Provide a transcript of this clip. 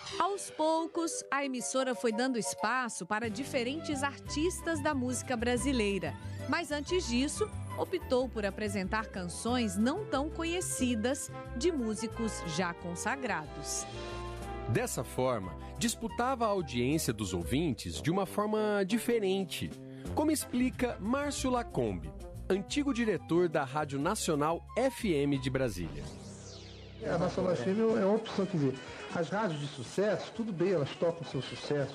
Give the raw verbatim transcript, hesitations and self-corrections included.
Aos poucos, a emissora foi dando espaço para diferentes artistas da música brasileira. Mas antes disso, optou por apresentar canções não tão conhecidas de músicos já consagrados. Dessa forma, disputava a audiência dos ouvintes de uma forma diferente, como explica Márcio Lacombe, antigo diretor da Rádio Nacional F M de Brasília. A Nacional F M é uma opção, quer dizer, as rádios de sucesso, tudo bem, elas tocam seu sucesso,